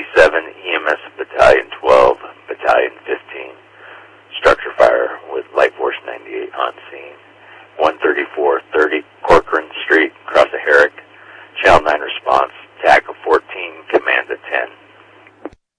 87, EMS Battalion 12, Battalion 15. Structure fire with Light Force 98 on scene.